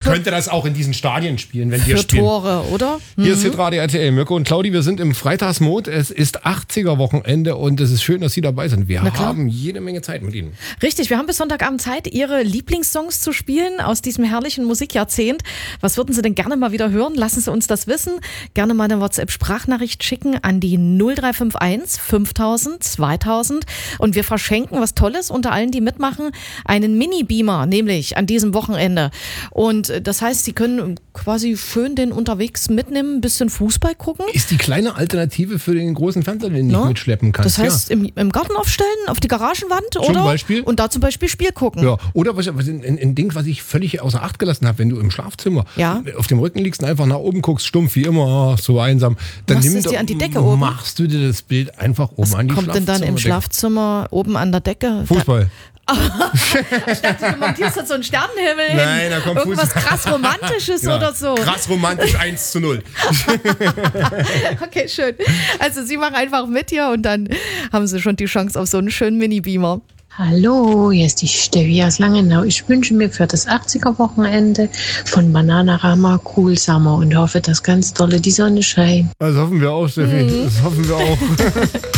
könnte das auch in diesen Stadien spielen, wenn wir für spielen. Tore, oder? Hier ist Hitradio RTL. Mirko und Claudi, wir sind im Freitagsmod. Es ist 80er-Wochenende und es ist schön, dass Sie dabei sind. Wir haben jede Menge Zeit mit Ihnen. Richtig, wir haben bis Sonntagabend Zeit, Ihre Lieblingssongs zu spielen aus diesem herrlichen Musikjahrzehnt. Was würden Sie denn gerne mal wieder hören? Lassen Sie uns das wissen. Gerne mal eine WhatsApp-Sprachnachricht schicken an die 0351 5000 2000. Und wir verschenken was Tolles unter allen, die mitmachen. Einen Mini-Beamer, nämlich an diesem Wochenende. Und das heißt, Sie können quasi schön den unterwegs mitnehmen, ein bisschen Fußball gucken. Ist die kleine Alternative für den großen Fernseher, den du nicht mitschleppen kannst. Das heißt, im Garten aufstellen, auf die Garagenwand, zum oder? Beispiel. Und da zum Beispiel Spiel gucken. Ja, oder ein Ding, was ich völlig außer Acht gelassen habe, wenn du im Schlafzimmer auf dem Rücken liegst und einfach nach oben guckst, stumpf wie immer, so einsam, dann machst du es dir an die Decke oben? Machst du dir das Bild einfach oben an die Schlafzimmer. Was kommt denn dann im Schlafzimmer oben an der Decke? Fußball. Ich dachte, du montierst jetzt so einen Sternenhimmel hin. Nein, da kommt irgendwas krass Romantisches oder so. Krass romantisch 1:0. Okay, schön. Also Sie machen einfach mit hier und dann haben Sie schon die Chance auf so einen schönen Mini-Beamer. Hallo, hier ist die Steffi aus Langenau. Ich wünsche mir für das 80er-Wochenende von Bananarama Cool Summer und hoffe, dass ganz dolle die Sonne scheint. Das hoffen wir auch, Steffi. Das hoffen wir auch.